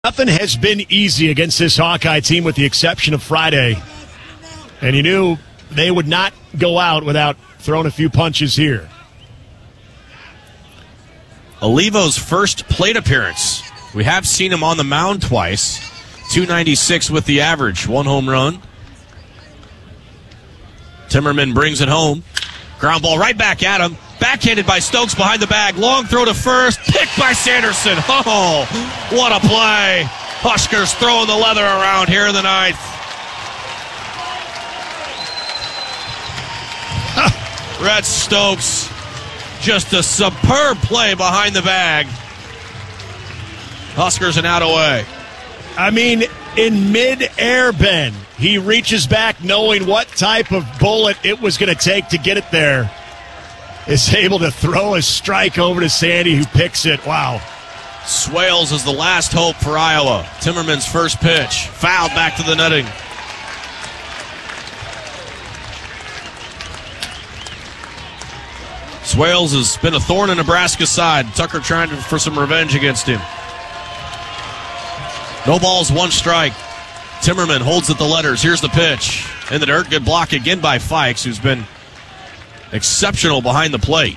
Nothing has been easy against this Hawkeye team with the exception of Friday. And you knew they would not go out without throwing a few punches here. Olivo's first plate appearance. We have seen him on the mound twice. 296 with the average. One home run. Timmerman brings it home. Ground ball right back at him. Backhanded by Stokes behind the bag. Long throw to first. Picked by Sanderson. Oh, what a play. Huskers throwing the leather around here in the ninth. Rhett Stokes. Just a superb play behind the bag. Huskers an out away. I mean, in mid-air, Ben, he reaches back knowing what type of bullet it was going to take to get it there. Is able to throw a strike over to Sandy, who picks it. Wow. Swales is the last hope for Iowa. Timmerman's first pitch. Fouled back to the netting. Swales has been a thorn in Nebraska's side. Tucker trying for some revenge against him. No balls, one strike. Timmerman holds at the letters. Here's the pitch. In the dirt. Good block again by Fikes, who's been exceptional behind the plate.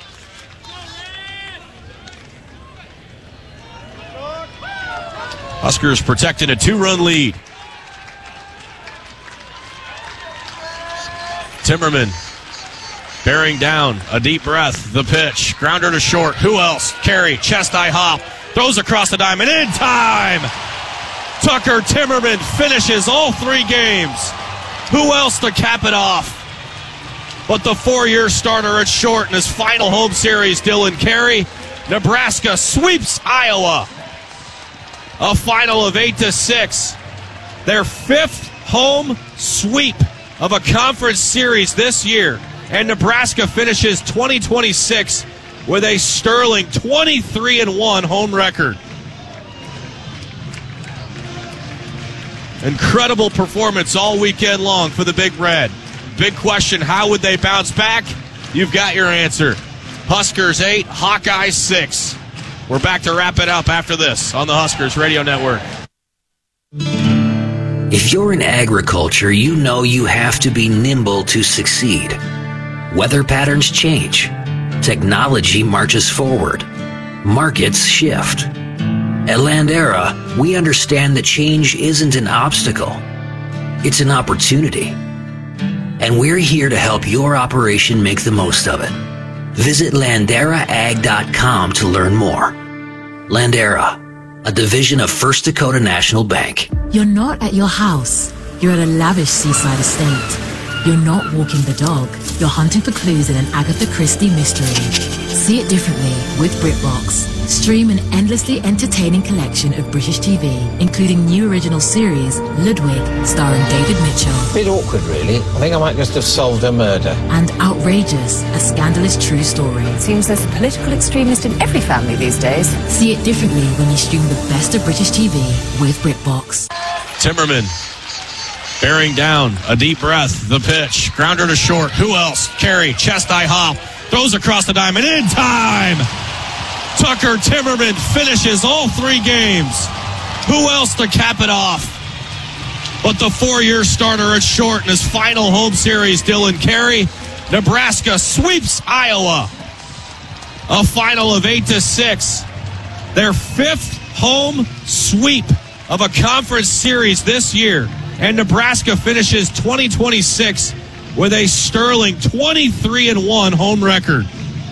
Huskers protecting a 2-run lead. Timmerman bearing down, a deep breath, the pitch. Grounder to short. Who else? Carey, chest-high hop. Throws across the diamond. In time! Tucker Timmerman finishes all 3 games. Who else to cap it off? But the 4-year starter at short in his final home series, Dylan Carey. Nebraska sweeps Iowa. A final of 8-6. Their 5th home sweep of a conference series this year. And Nebraska finishes 2026 with a sterling 23-1 home record. Incredible performance all weekend long for the Big Red. Big question, how would they bounce back? You've got your answer. Huskers 8, Hawkeyes 6. We're back to wrap it up after this on the Huskers Radio Network. If you're in agriculture, you know you have to be nimble to succeed. Weather patterns change. Technology marches forward. Markets shift. At Landera, we understand that change isn't an obstacle. It's an opportunity. And we're here to help your operation make the most of it. Visit LanderaAg.com to learn more. Landera, a division of First Dakota National Bank. You're not at your house. You're at a lavish seaside estate. You're not walking the dog. You're hunting for clues in an Agatha Christie mystery. See it differently with BritBox. Stream an endlessly entertaining collection of British TV, including new original series, Ludwig, starring David Mitchell. Bit awkward, really. I think I might just have solved a murder. And Outrageous, a scandalous true story. Seems there's a political extremist in every family these days. See it differently when you stream the best of British TV with BritBox. Timmerman bearing down, a deep breath, the pitch. Grounder to short. Who else? Carey, chest-high hop. Throws across the diamond. In time! Tucker Timmerman finishes all 3 games. Who else to cap it off? But the 4-year starter at short in his final home series, Dylan Carey. Nebraska sweeps Iowa. A final of 8-6. Their 5th home sweep of a conference series this year. And Nebraska finishes 2026 with a sterling 23-1 home record.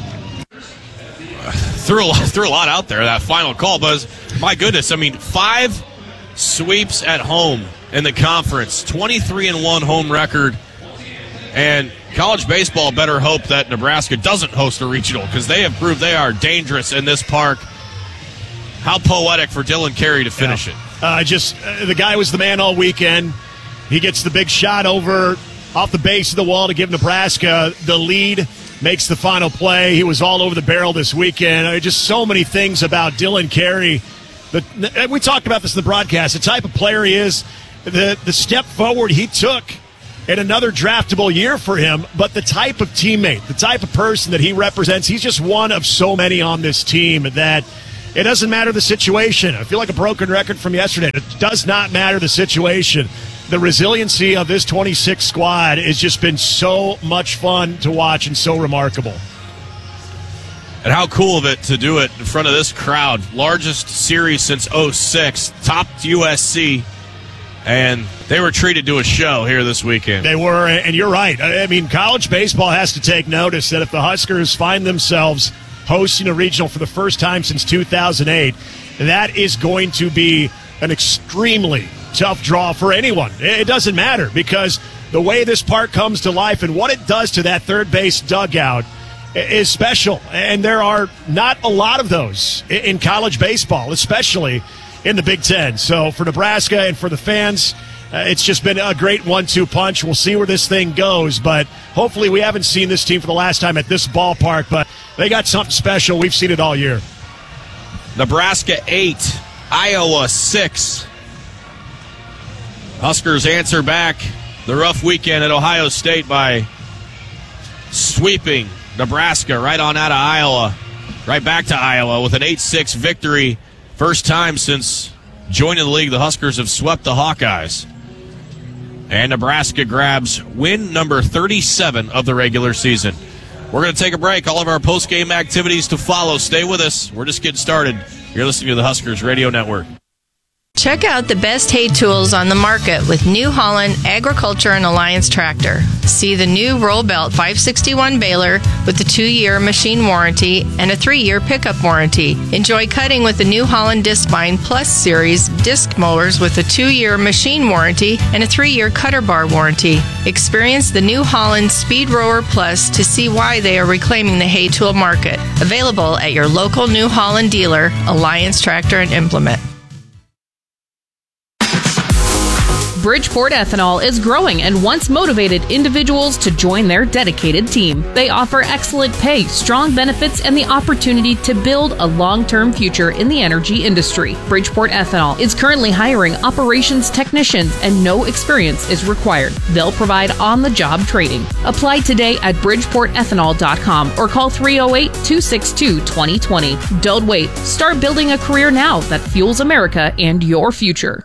Threw a lot out there, that final call, Buzz. My goodness, I mean, 5 sweeps at home in the conference, 23-1 home record. And college baseball better hope that Nebraska doesn't host a regional, because they have proved they are dangerous in this park. How poetic for Dylan Carey to finish it. The guy was the man all weekend. He gets the big shot over off the base of the wall to give Nebraska the lead. Makes the final play. He was all over the barrel this weekend. Just so many things about Dylan Carey. We talked about this in the broadcast. The type of player he is, the step forward he took in another draftable year for him, but the type of teammate, the type of person that he represents, he's just one of so many on this team that It doesn't matter the situation. I feel like a broken record from yesterday. It does not matter the situation. The resiliency of this 26 squad has just been so much fun to watch and so remarkable. And how cool of it to do it in front of this crowd. Largest series since 06, topped USC, and they were treated to a show here this weekend. They were, and you're right. I mean, college baseball has to take notice that if the Huskers find themselves hosting a regional for the first time since 2008, that is going to be an extremely tough draw for anyone. It doesn't matter, because the way this park comes to life and what it does to that third base dugout is special, and there are not a lot of those in college baseball, especially in the Big Ten. So for Nebraska and for the fans, it's just been a great 1-2 punch. We'll see where this thing goes, but hopefully we haven't seen this team for the last time at this ballpark, but they got something special. We've seen it all year. Nebraska 8, Iowa 6. Huskers answer back the rough weekend at Ohio State by sweeping Nebraska right on out of Iowa, right back to Iowa with an 8-6 victory. First time since joining the league, the Huskers have swept the Hawkeyes. And Nebraska grabs win number 37 of the regular season. We're going to take a break. All of our post-game activities to follow. Stay with us. We're just getting started. You're listening to the Huskers Radio Network. Check out the best hay tools on the market with New Holland Agriculture and Alliance Tractor. See the new Roll Belt 561 baler with the 2-year machine warranty and a 3-year pickup warranty. Enjoy cutting with the New Holland Discbine Plus Series disc mowers with a 2-year machine warranty and a 3-year cutter bar warranty. Experience the New Holland Speed Rower Plus to see why they are reclaiming the hay tool market. Available at your local New Holland dealer, Alliance Tractor and Implement. Bridgeport Ethanol is growing and wants motivated individuals to join their dedicated team. They offer excellent pay, strong benefits, and the opportunity to build a long-term future in the energy industry. Bridgeport Ethanol is currently hiring operations technicians, and no experience is required. They'll provide on-the-job training. Apply today at bridgeportethanol.com or call 308-262-2020. Don't wait. Start building a career now that fuels America and your future.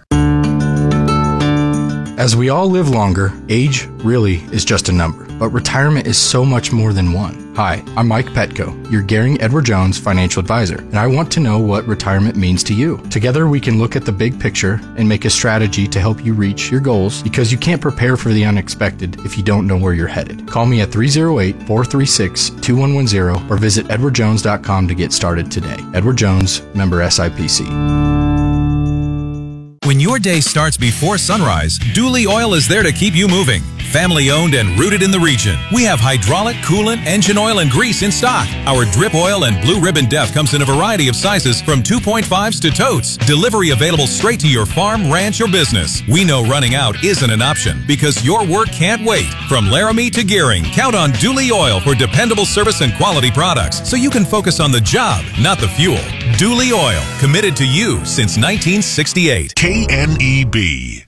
As we all live longer, age really is just a number, but retirement is so much more than one. Hi, I'm Mike Petco, your Gehring Edward Jones financial advisor, and I want to know what retirement means to you. Together we can look at the big picture and make a strategy to help you reach your goals, because you can't prepare for the unexpected if you don't know where you're headed. Call me at 308-436-2110 or visit edwardjones.com to get started today. Edward Jones, member SIPC. When your day starts before sunrise, Dooley Oil is there to keep you moving. Family owned and rooted in the region. We have hydraulic, coolant, engine oil, and grease in stock. Our drip oil and blue ribbon def comes in a variety of sizes from 2.5s to totes. Delivery available straight to your farm, ranch, or business. We know running out isn't an option because your work can't wait. From Laramie to Gehring, count on Dooley Oil for dependable service and quality products so you can focus on the job, not the fuel. Dooley Oil, committed to you since 1968. KNEB.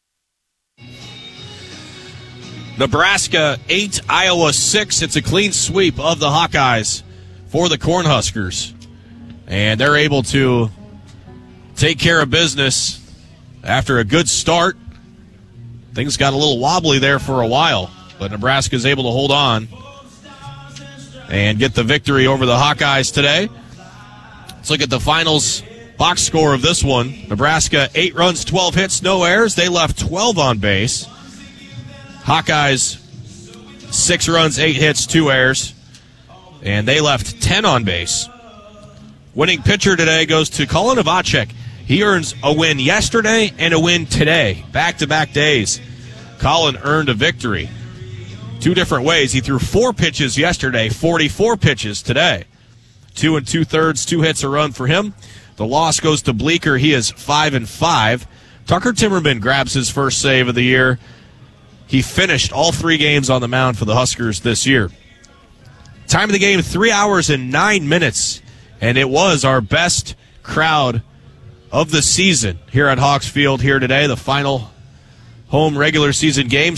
Nebraska 8, Iowa 6. It's a clean sweep of the Hawkeyes for the Cornhuskers. And they're able to take care of business after a good start. Things got a little wobbly there for a while, but Nebraska's able to hold on and get the victory over the Hawkeyes today. Let's look at the finals box score of this one. Nebraska, 8 runs, 12 hits, no errors. They left 12 on base. Hawkeyes, 6 runs, 8 hits, 2 errors, and they left 10 on base. Winning pitcher today goes to Colin Novacek. He earns a win yesterday and a win today, back-to-back days. Colin earned a victory 2 different ways. He threw 4 pitches yesterday, 44 pitches today. 2 2/3, 2 hits, a run for him. The loss goes to Bleecker. He is 5-5. Tucker Timmerman grabs his first save of the year. He finished all 3 games on the mound for the Huskers this year. Time of the game, 3 hours and 9 minutes. And it was our best crowd of the season here at Hawks Field here today. The final home regular season game,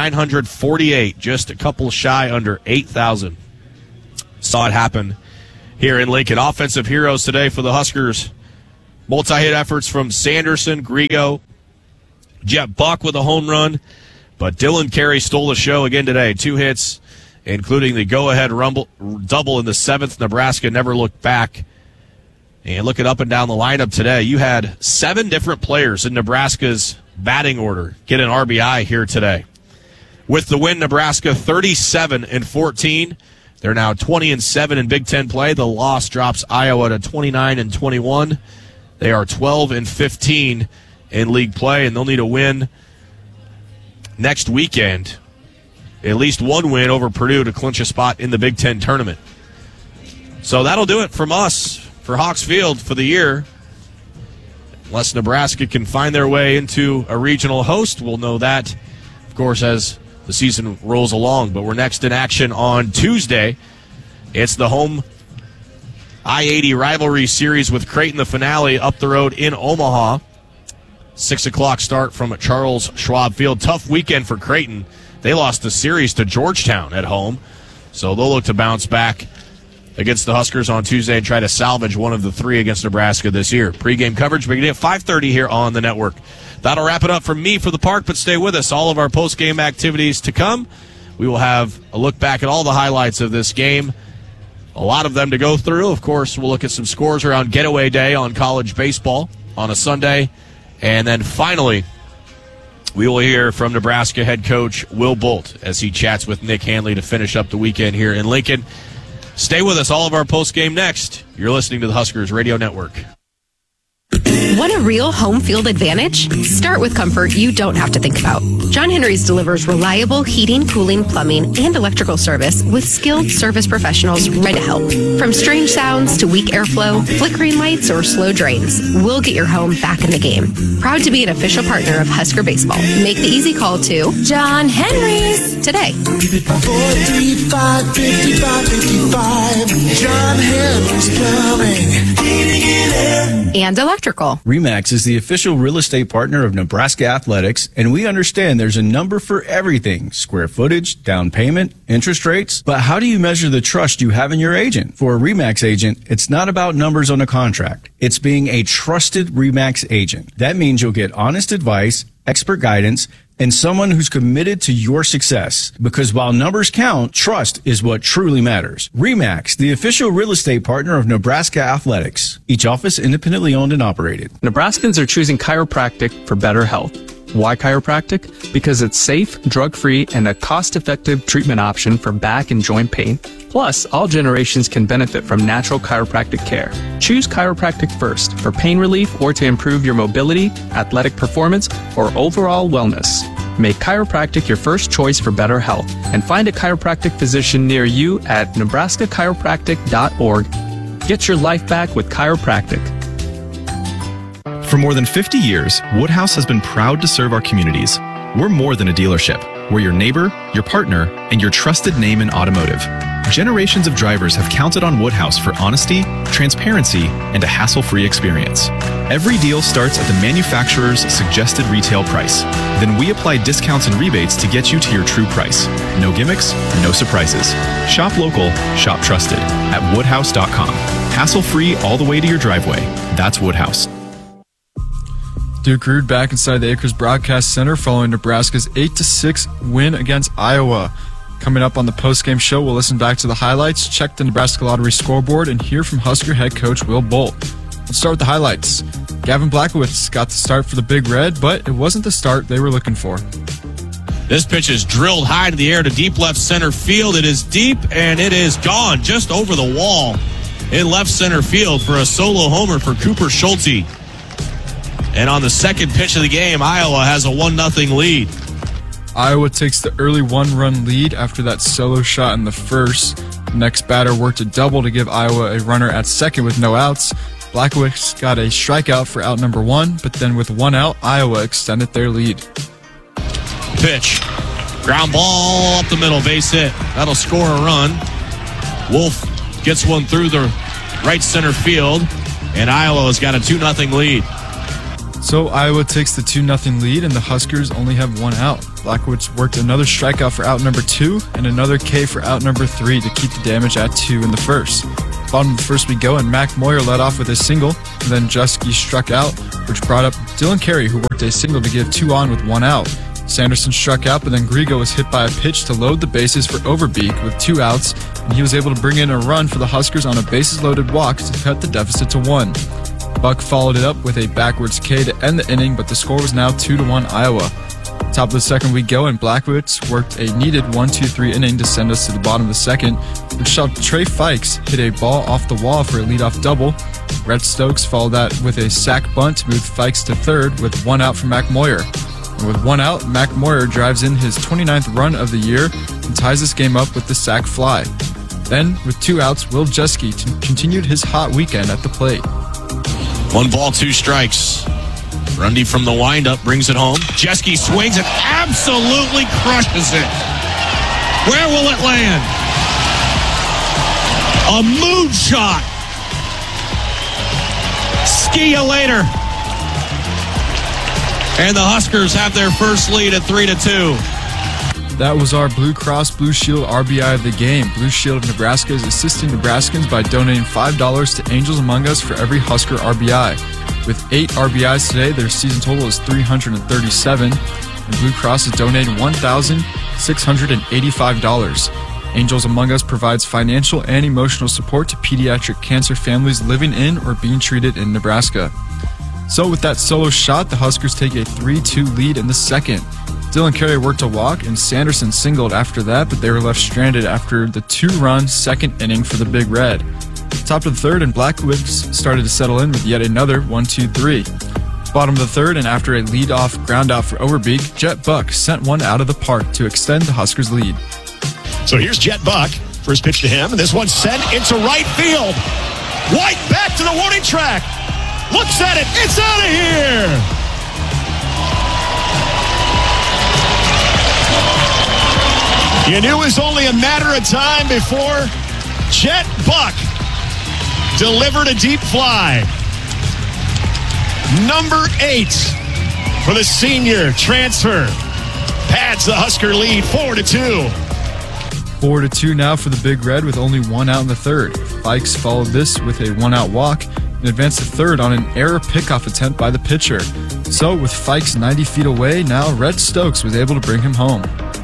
7,948. Just a couple shy under 8,000. Saw it happen here in Lincoln. Offensive heroes today for the Huskers. Multi-hit efforts from Sanderson, Grigo, Jet Buck with a home run. But Dylan Carey stole the show again today. 2 hits, including the go-ahead double in the 7th. Nebraska never looked back. And looking up and down the lineup today, you had 7 different players in Nebraska's batting order get an RBI here today. With the win, Nebraska 37-14. They're now 20-7 in Big Ten play. The loss drops Iowa to 29-21. They are 12-15 in league play, and they'll need a win next weekend. At least one win over Purdue to clinch a spot in the Big Ten tournament. So that'll do it from us for Hawks Field for the year. Unless Nebraska can find their way into a regional host, we'll know that, of course, as the season rolls along. But we're next in action on Tuesday. It's the home I-80 rivalry series with Creighton, the finale up the road in Omaha. 6 o'clock start from Charles Schwab Field. Tough weekend for Creighton. They lost the series to Georgetown at home, so they'll look to bounce back against the Huskers on Tuesday and try to salvage one of the 3 against Nebraska this year. Pre-game coverage beginning at 5:30 here on the network. That'll wrap it up from me for the Park, but stay with us. All of our post-game activities to come. We will have a look back at all the highlights of this game. A lot of them to go through. Of course, we'll look at some scores around Getaway Day on college baseball on a Sunday. And then finally, we will hear from Nebraska head coach Will Bolt as he chats with Nick Hanley to finish up the weekend here in Lincoln. Stay with us. All of our post-game next. You're listening to the Huskers Radio Network. Want a real home field advantage? Start with comfort you don't have to think about. John Henry's delivers reliable heating, cooling, plumbing, and electrical service with skilled service professionals ready to help. From strange sounds to weak airflow, flickering lights, or slow drains, we'll get your home back in the game. Proud to be an official partner of Husker Baseball. Make the easy call to John Henry's today. 435-5555. John Henry's Plumbing. And electrical. RE/MAX is the official real estate partner of Nebraska Athletics, and we understand there's a number for everything: square footage, down payment, interest rates. But how do you measure the trust you have in your agent? For a RE/MAX agent, it's not about numbers on a contract. It's being a trusted RE/MAX agent. That means you'll get honest advice, expert guidance, and someone who's committed to your success. Because while numbers count, trust is what truly matters. RE/MAX, the official real estate partner of Nebraska Athletics. Each office independently owned and operated. Nebraskans are choosing chiropractic for better health. Why chiropractic? Because it's safe, drug-free, and a cost-effective treatment option for back and joint pain. Plus, all generations can benefit from natural chiropractic care. Choose chiropractic first for pain relief or to improve your mobility, athletic performance, or overall wellness. Make chiropractic your first choice for better health, and find a chiropractic physician near you at nebraskachiropractic.org. Get your life back with chiropractic. For more than 50 years, Woodhouse has been proud to serve our communities. We're more than a dealership. We're your neighbor, your partner, and your trusted name in automotive. Generations of drivers have counted on Woodhouse for honesty, transparency, and a hassle-free experience. Every deal starts at the manufacturer's suggested retail price. Then we apply discounts and rebates to get you to your true price. No gimmicks, no surprises. Shop local, shop trusted at woodhouse.com. Hassle-free all the way to your driveway. That's Woodhouse. Duke Rude back inside the Acres Broadcast Center following Nebraska's 8-6 win against Iowa. Coming up on the postgame show, we'll listen back to the highlights, check the Nebraska Lottery scoreboard, and hear from Husker head coach Will Bolt. Let's start with the highlights. Gavin Blachowicz got the start for the Big Red, but it wasn't the start they were looking for. This pitch is drilled high to the air to deep left center field. It is deep, and it is gone just over the wall in left center field for a solo homer for Cooper Schulte. And on the second pitch of the game, Iowa has a 1-0 lead. Iowa takes the early 1-run lead after that solo shot in the first. The next batter worked a double to give Iowa a runner at second with no outs. Blachowicz got a strikeout for out number 1, but then with 1 out, Iowa extended their lead. Pitch. Ground ball up the middle, base hit. That'll score a run. Wolf gets one through the right center field, and Iowa has got a 2-0 lead. So Iowa takes the 2-0 lead, and the Huskers only have 1 out. Blachowicz worked another strikeout for out number 2 and another K for out number 3 to keep the damage at 2 in the first. Bottom of the first we go, and Mac Moyer led off with a single, and then Jusky struck out, which brought up Dylan Carey, who worked a single to give 2 on with 1 out. Sanderson struck out, but then Grigo was hit by a pitch to load the bases for Overbeek with 2 outs, and he was able to bring in a run for the Huskers on a bases-loaded walk to cut the deficit to 1. Buck followed it up with a backwards K to end the inning, but the score was now 2-1 Iowa. Top of the second we go, and Blackwitz worked a needed 1-2-3 inning to send us to the bottom of the second, which saw Trey Fikes hit a ball off the wall for a leadoff double. Rhett Stokes followed that with a sac bunt to move Fikes to third with 1 out from Mac Moyer. And with 1 out, Mac Moyer drives in his 29th run of the year and ties this game up with the sac fly. Then, with 2 outs, Will Jusky continued his hot weekend at the plate. 1 ball, 2 strikes. Grundy from the windup brings it home. Jeske swings and absolutely crushes it. Where will it land? A moonshot. Ski ya later. And the Huskers have their first lead at 3-2. That was our Blue Cross Blue Shield RBI of the game. Blue Shield of Nebraska is assisting Nebraskans by donating $5 to Angels Among Us for every Husker RBI. With 8 RBIs today, their season total is 337, and Blue Cross is donating $1,685. Angels Among Us provides financial and emotional support to pediatric cancer families living in or being treated in Nebraska. So with that solo shot, the Huskers take a 3-2 lead in the second. Dylan Carey worked a walk, and Sanderson singled after that, but they were left stranded after the 2-run second inning for the Big Red. Top of the third, and Blackwitz started to settle in with yet another 1-2-3. Bottom of the third, and after a lead-off ground out for Overbeek, Jet Buck sent one out of the park to extend the Huskers' lead. So here's Jet Buck. First pitch to him, and this one's sent into right field. White back to the warning track. Looks at it. It's out of here. You knew it was only a matter of time before Jet Buck delivered a deep fly. Number 8 for the senior transfer. Pads the Husker lead 4-2. 4-2 now for the Big Red with only 1 out in the third. Fikes followed this with a 1-out walk and advanced to third on an error pickoff attempt by the pitcher. So with Fikes 90 feet away, now Rhett Stokes was able to bring him home.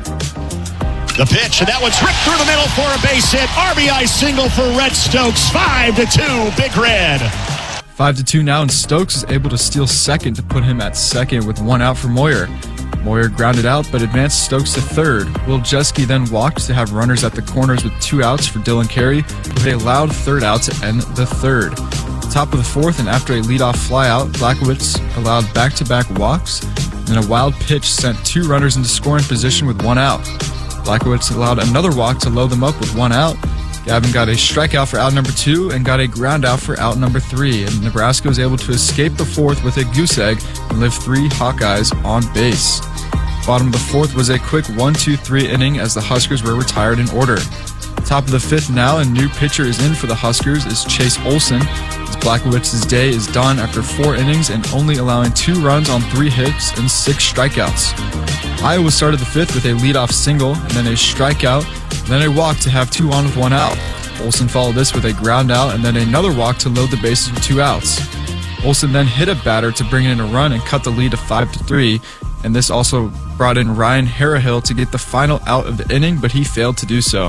The pitch, and that one's ripped through the middle for a base hit. RBI single for Rhett Stokes. 5-2, Big Red. 5-2 now, and Stokes is able to steal second to put him at second with 1 out for Moyer. Moyer grounded out, but advanced Stokes to third. Will Jeske then walked to have runners at the corners with 2 outs for Dylan Carey, with a loud third out to end the third. Top of the fourth, and after a leadoff flyout, Blackwitz allowed back-to-back walks, and a wild pitch sent 2 runners into scoring position with 1 out. Blackwitz allowed another walk to load them up with 1 out. Gavin got a strikeout for out number 2 and got a ground out for out number 3, and Nebraska was able to escape the fourth with a goose egg and live 3 Hawkeyes on base. Bottom of the fourth was a quick 1-2-3 inning as the Huskers were retired in order. Top of the fifth now, and new pitcher is in for the Huskers is Chase Olson, as Blackwitz's day is done after 4 innings and only allowing 2 runs on 3 hits and 6 strikeouts. Iowa started the fifth with a leadoff single and then a strikeout, and then a walk to have 2 on with 1 out. Olson followed this with a ground out and then another walk to load the bases with 2 outs. Olson then hit a batter to bring in a run and cut the lead to 5-3, and this also brought in Ryan Harrahill to get the final out of the inning, but he failed to do so.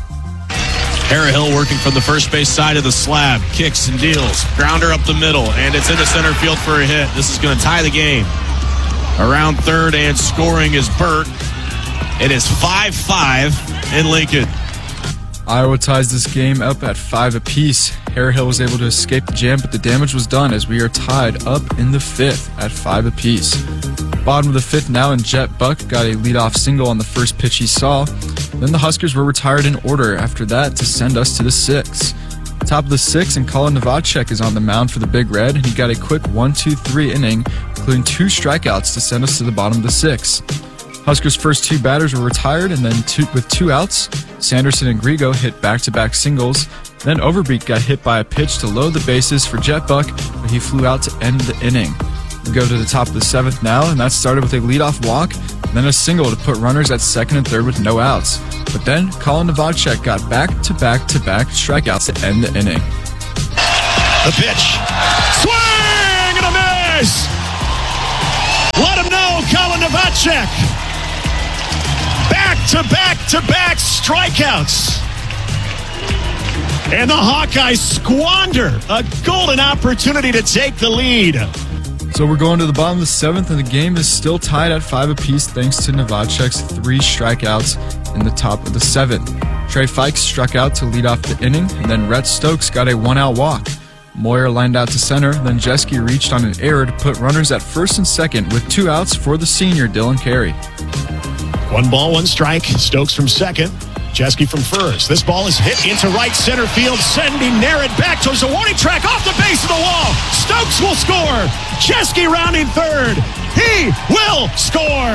Harrahill working from the first base side of the slab, kicks and deals, grounder up the middle, and it's into center field for a hit. This is going to tie the game. Around third and scoring is Burt. It is 5-5 in Lincoln. Iowa ties this game up at 5 apiece. Harrahill was able to escape the jam, but the damage was done as we are tied up in the 5th at 5 apiece. Bottom of the 5th now, and Jet Buck got a leadoff single on the first pitch he saw. Then the Huskers were retired in order after that to send us to the 6th. Top of the 6th, and Colin Novacek is on the mound for the Big Red, and he got a quick 1-2-3 inning, including 2 strikeouts to send us to the bottom of the 6th. Huskers' first 2 batters were retired, and then with 2 outs, Sanderson and Grigo hit back-to-back singles. Then Overbeek got hit by a pitch to load the bases for Jet Buck, but he flew out to end the inning. We go to the top of the 7th now, and that started with a leadoff walk, and then a single to put runners at 2nd and 3rd with no outs. But then Colin Novacek got back-to-back strikeouts to end the inning. The pitch. Swing and a miss! Let him know, Colin Novacek. Back-to-back strikeouts. And the Hawkeyes squander a golden opportunity to take the lead. So we're going to the bottom of the 7th, and the game is still tied at 5 apiece thanks to Novacek's 3 strikeouts in the top of the 7th. Trey Fikes struck out to lead off the inning, and then Rhett Stokes got a 1-out walk. Moyer lined out to center, then Jeske reached on an error to put runners at 1st and 2nd with 2 outs for the senior Dylan Carey. 1 ball, 1 strike. Stokes from 2nd. Jeske from 1st. This ball is hit into right center field, sending Narrett back towards the warning track off the base of the wall. Stokes will score. Jeske rounding 3rd. He will score.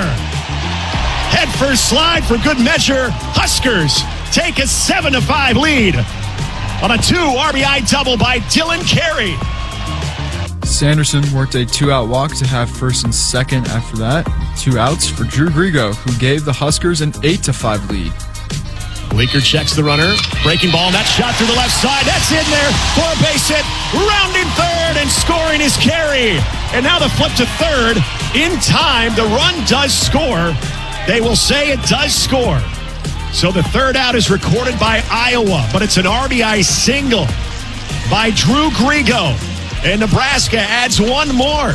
Head first slide for good measure. Huskers take a 7-5 lead on a 2 RBI double by Dylan Carey. Sanderson worked a 2-out walk to have 1st and 2nd after that. 2 outs for Drew Grigo, who gave the Huskers an 8-5 lead. Bleeker checks the runner. Breaking ball, and that shot through the left side. That's in there for a base hit. Rounding 3rd and scoring is Carey. And now the flip to 3rd. In time, the run does score. They will say it does score. So the 3rd out is recorded by Iowa, but it's an RBI single by Drew Grigo. And Nebraska adds 1 more.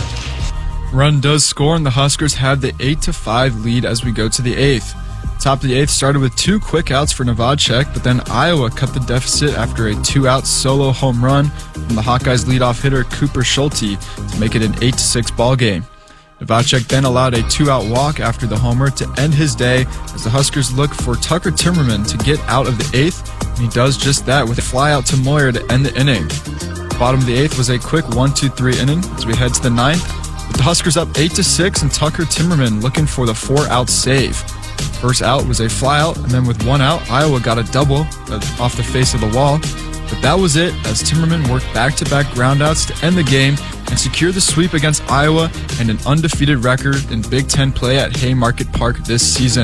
Run does score, and the Huskers have the 8-5 lead as we go to the 8th. Top of the 8th started with 2 quick outs for Novacek, but then Iowa cut the deficit after a 2-out solo home run from the Hawkeyes leadoff hitter Cooper Schulte to make it an 8-6 ball game. Novacek then allowed a 2-out walk after the homer to end his day as the Huskers look for Tucker Timmerman to get out of the 8th, and he does just that with a fly out to Moyer to end the inning. Bottom of the 8th was a quick 1-2-3 inning as we head to the 9th, with the Huskers up 8-6 and Tucker Timmerman looking for the 4-out save. First out was a flyout, and then with 1 out, Iowa got a double off the face of the wall. But that was it, as Timmerman worked back-to-back groundouts to end the game and secure the sweep against Iowa and an undefeated record in Big Ten play at Haymarket Park this season.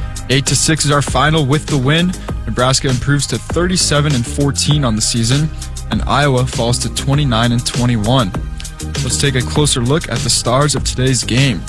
8-6 is our final with the win. Nebraska improves to 37-14 on the season, and Iowa falls to 29-21. Let's take a closer look at the stars of today's game.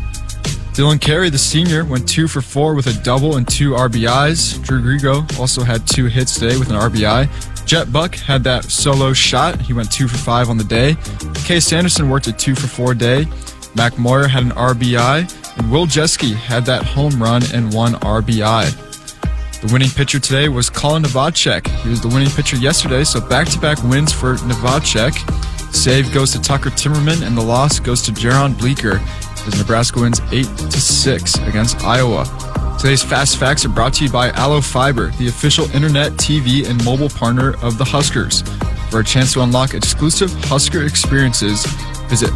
Dylan Carey, the senior, went 2 for 4 with a double and 2 RBIs. Drew Grigo also had 2 hits today with an RBI. Jet Buck had that solo shot. He went 2 for 5 on the day. Case Sanderson worked a 2 for 4 day. Mac Moyer had an RBI. And Will Jeske had that home run and 1 RBI. The winning pitcher today was Colin Novacek. He was the winning pitcher yesterday, so back-to-back wins for Novacek. Save goes to Tucker Timmerman, and the loss goes to Jaron Bleeker, as Nebraska wins 8-6 against Iowa. Today's Fast Facts are brought to you by Allo Fiber, the official internet, TV, and mobile partner of the Huskers. For a chance to unlock exclusive Husker experiences, visit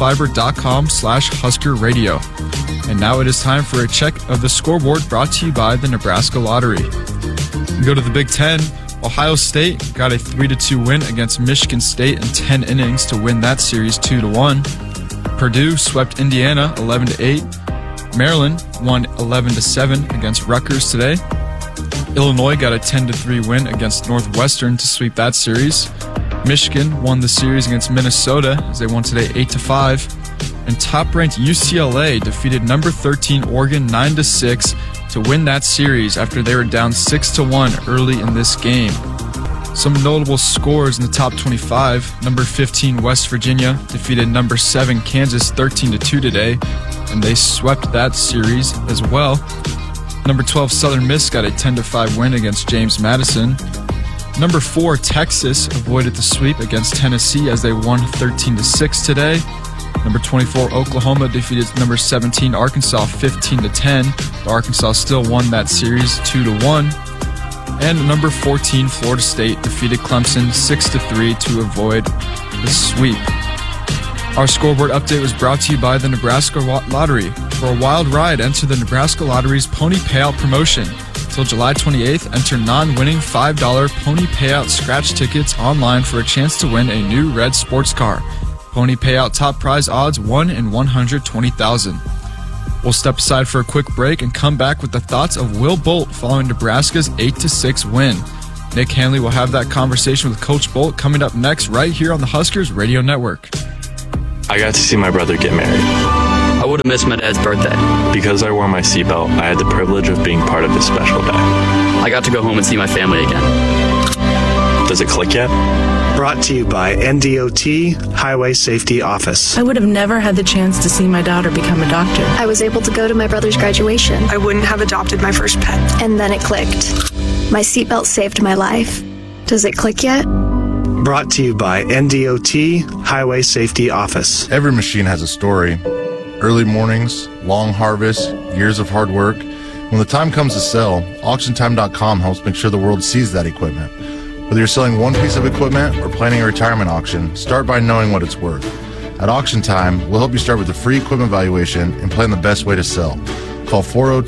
allofiber.com/Husker Radio. And now it is time for a check of the scoreboard brought to you by the Nebraska Lottery. We go to the Big Ten. Ohio State got a 3-2 win against Michigan State in 10 innings to win that series 2-1. Purdue swept Indiana 11-8. Maryland won 11-7 against Rutgers today. Illinois got a 10-3 win against Northwestern to sweep that series. Michigan won the series against Minnesota as they won today 8-5. And top-ranked UCLA defeated number 13 Oregon 9-6 to win that series after they were down 6-1 early in this game. Some notable scores in the top 25. Number 15 West Virginia defeated number 7 Kansas 13-2 today, and they swept that series as well. Number 12 Southern Miss got a 10-5 win against James Madison. Number 4 Texas avoided the sweep against Tennessee as they won 13-6 today. Number 24 Oklahoma defeated number 17 Arkansas 15-10. But Arkansas still won that series 2-1. And number 14 Florida State defeated Clemson 6-3 to avoid the sweep. Our scoreboard update was brought to you by the Nebraska Lottery. For a wild ride, enter the Nebraska Lottery's Pony Payout promotion. Till July 28th, enter non-winning $5 Pony Payout scratch tickets online for a chance to win a new red sports car. Pony payout top prize odds 1 in 120,000. We'll step aside for a quick break and come back with the thoughts of Will Bolt following Nebraska's 8-6 win. Nick Hanley will have that conversation with Coach Bolt coming up next right here on the Huskers Radio Network. I got to see my brother get married. I would have missed my dad's birthday. Because I wore my seatbelt, I had the privilege of being part of this special day. I got to go home and see my family again. Does it click yet? Brought to you by NDOT Highway Safety Office. I would have never had the chance to see my daughter become a doctor. I was able to go to my brother's graduation. I wouldn't have adopted my first pet. And then it clicked. My seatbelt saved my life. Does it click yet? Brought to you by NDOT Highway Safety Office. Every machine has a story. Early mornings, long harvests, years of hard work. When the time comes to sell, AuctionTime.com helps make sure the world sees that equipment. Whether you're selling one piece of equipment or planning a retirement auction, start by knowing what it's worth. At Auction Time, we'll help you start with a free equipment valuation and plan the best way to sell. Call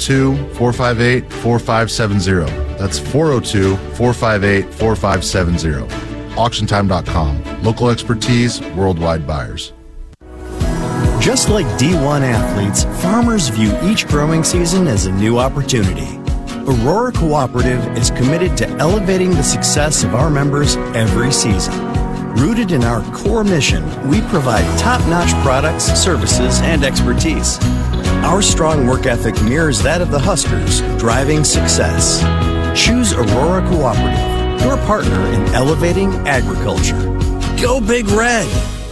402-458-4570. That's 402-458-4570. AuctionTime.com. Local expertise, worldwide buyers. Just like D1 athletes, farmers view each growing season as a new opportunity. Aurora Cooperative is committed to elevating the success of our members every season. Rooted in our core mission, we provide top-notch products, services, and expertise. Our strong work ethic mirrors that of the Huskers, driving success. Choose Aurora Cooperative, your partner in elevating agriculture. Go Big Red!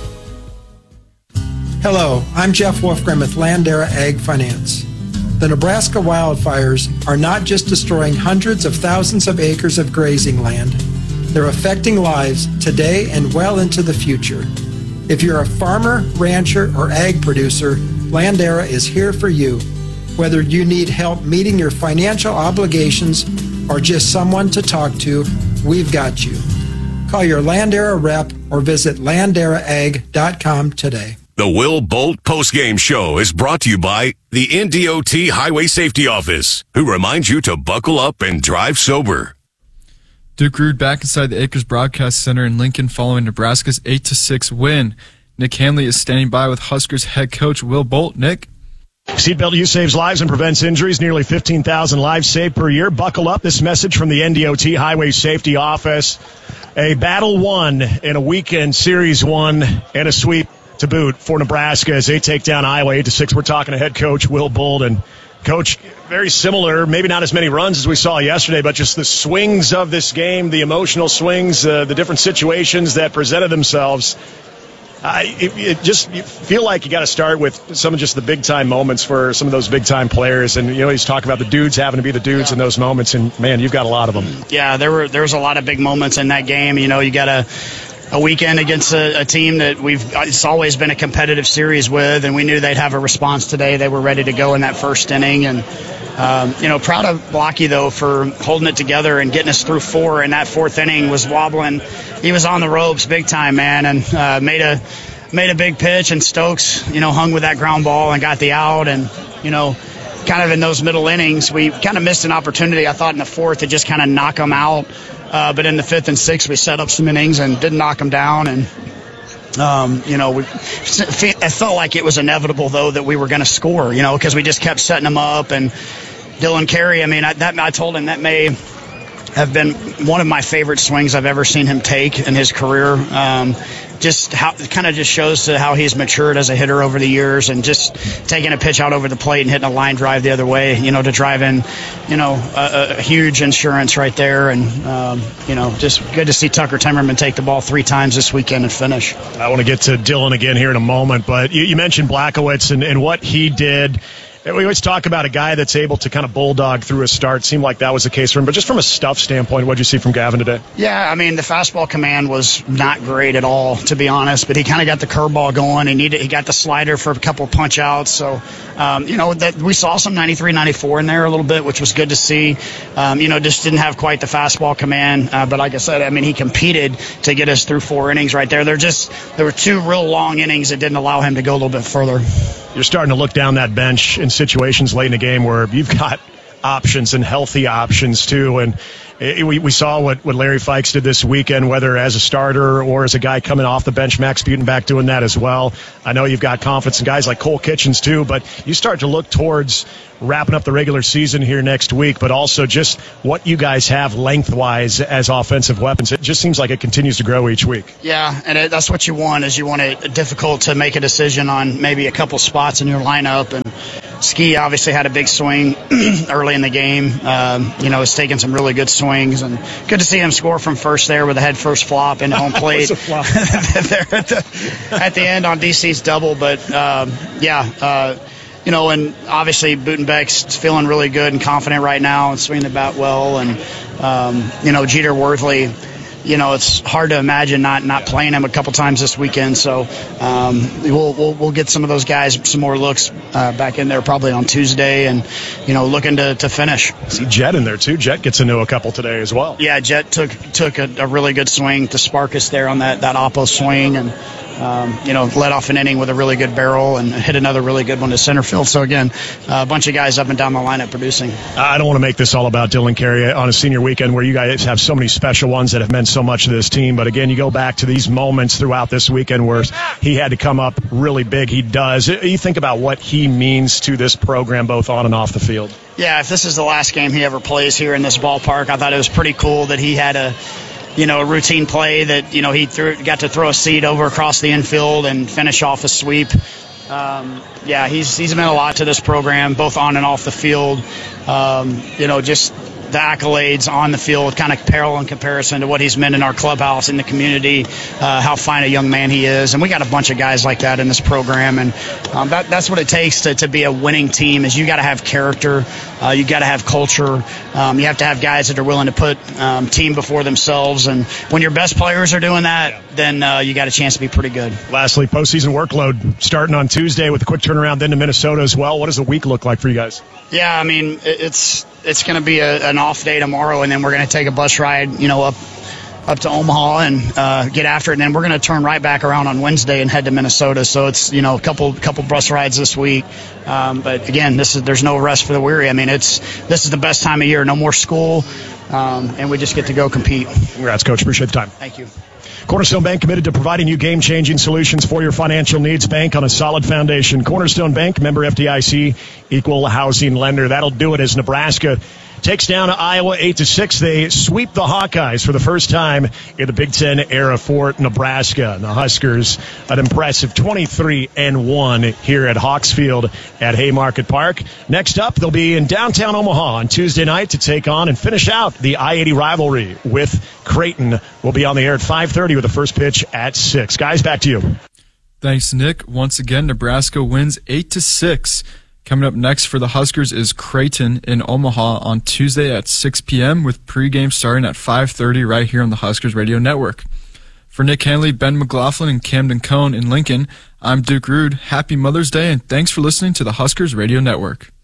Hello, I'm Jeff Wolfgram with Landera Ag Finance. The Nebraska wildfires are not just destroying hundreds of thousands of acres of grazing land. They're affecting lives today and well into the future. If you're a farmer, rancher, or ag producer, Landera is here for you. Whether you need help meeting your financial obligations or just someone to talk to, we've got you. Call your Landera rep or visit landeraag.com today. The Will Bolt postgame show is brought to you by the NDOT Highway Safety Office, who reminds you to buckle up and drive sober. Duke Rude back inside the Acres Broadcast Center in Lincoln following Nebraska's 8-6 win. Nick Hanley is standing by with Huskers head coach Will Bolt. Nick? Seatbelt use saves lives and prevents injuries. Nearly 15,000 lives saved per year. Buckle up. This message from the NDOT Highway Safety Office. A battle won in a weekend, series one, and a sweep to boot for Nebraska as they take down Iowa 8-6. We're talking to head coach Will Bolt. And coach, very similar, maybe not as many runs as we saw yesterday, but just the swings of this game, the emotional swings, the different situations that presented themselves. You feel like you got to start with some of just the big-time moments for some of those big-time players. And, he's talking about the dudes having to be the dudes in those moments. And, man, you've got a lot of them. Yeah, there was a lot of big moments in that game. You got a weekend against a team that it's always been a competitive series with, and we knew they'd have a response today. They were ready to go in that first inning. And, proud of Blocky, though, for holding it together and getting us through four. And that fourth inning was wobbling. He was on the ropes big time, man, and made a big pitch. And Stokes, hung with that ground ball and got the out. And, kind of in those middle innings, we kind of missed an opportunity, I thought, in the fourth to just kind of knock them out. But in the fifth and sixth, we set up some innings and didn't knock them down. And, it felt like it was inevitable, though, that we were going to score, because we just kept setting them up. And Dylan Carey, I told him that may have been one of my favorite swings I've ever seen him take in his career. Just how it kind of just shows to how he's matured as a hitter over the years, and just taking a pitch out over the plate and hitting a line drive the other way, to drive in, a huge insurance right there. And, just good to see Tucker Timmerman take the ball 3 times this weekend and finish. I want to get to Dylan again here in a moment, but you mentioned Blackowitz and what he did. We always talk about a guy that's able to kind of bulldog through a start. Seemed like that was the case for him. But just from a stuff standpoint, what did you see from Gavin today? Yeah, the fastball command was not great at all, to be honest. But he kind of got the curveball going. He got the slider for a couple of punch outs. So, that we saw some 93, 94 in there a little bit, which was good to see. Just didn't have quite the fastball command. But like I said, he competed to get us through 4 innings right there. There were 2 real long innings that didn't allow him to go a little bit further. You're starting to look down that bench in situations late in the game where you've got options and healthy options too. And We saw what Larry Fikes did this weekend, whether as a starter or as a guy coming off the bench. Max Butenbach doing that as well. I know you've got confidence in guys like Cole Kitchens too, but you start to look towards wrapping up the regular season here next week, but also just what you guys have lengthwise as offensive weapons. It just seems like it continues to grow each week. Yeah, and that's what you want, is you want it difficult to make a decision on maybe a couple spots in your lineup. And Ski obviously had a big swing early in the game. Has taken some really good swings, and good to see him score from first there with a head first flop into home plate there at the end on DC's double. But and obviously Butenbach's feeling really good and confident right now and swinging the bat well. And, Jeter Worthley, it's hard to imagine not playing him a couple times this weekend. So we'll get some of those guys some more looks back in there probably on Tuesday, and, looking to finish. See Jet in there too. Jet gets into a couple today as well. Yeah, Jet took a really good swing to spark us there on that oppo swing, and led off an inning with a really good barrel and hit another really good one to center field. So, again, a bunch of guys up and down the lineup producing. I don't want to make this all about Dylan Carey on a senior weekend where you guys have so many special ones that have meant so much to this team. But, again, you go back to these moments throughout this weekend where he had to come up really big. He does. You think about what he means to this program both on and off the field. Yeah, if this is the last game he ever plays here in this ballpark, I thought it was pretty cool that he had a routine play that, he got to throw a seed over across the infield and finish off a sweep. He's meant a lot to this program, both on and off the field. Just the accolades on the field kind of pale in comparison to what he's meant in our clubhouse, in the community, how fine a young man he is. And we got a bunch of guys like that in this program. And that's what it takes to be a winning team, is you got to have character. You got to have culture. You have to have guys that are willing to put team before themselves. And when your best players are doing that, then you got a chance to be pretty good. Lastly, postseason workload starting on Tuesday with a quick turnaround then to Minnesota as well. What does the week look like for you guys? Yeah, I mean, it's going to be an off day tomorrow, and then we're going to take a bus ride, up to Omaha and get after it. And then we're going to turn right back around on Wednesday and head to Minnesota. So it's, a couple bus rides this week. But again, there's no rest for the weary. I mean, this is the best time of year. No more school, and we just get to go compete. Congrats, Coach. Appreciate the time. Thank you. Cornerstone Bank, committed to providing you game-changing solutions for your financial needs. Bank on a solid foundation. Cornerstone Bank, member FDIC, equal housing lender. That'll do it as Nebraska takes down Iowa 8-6. They sweep the Hawkeyes for the first time in the Big Ten era for Nebraska. And the Huskers, an impressive 23-1 here at Hawks Field at Haymarket Park. Next up, they'll be in downtown Omaha on Tuesday night to take on and finish out the I-80 rivalry with Creighton. We'll be on the air at 5:30 with the first pitch at 6. Guys, back to you. Thanks, Nick. Once again, Nebraska wins 8-6. Coming up next for the Huskers is Creighton in Omaha on Tuesday at 6 p.m. with pregame starting at 5:30 right here on the Huskers Radio Network. For Nick Hanley, Ben McLaughlin, and Camden Cohn in Lincoln, I'm Duke Rude. Happy Mother's Day, and thanks for listening to the Huskers Radio Network.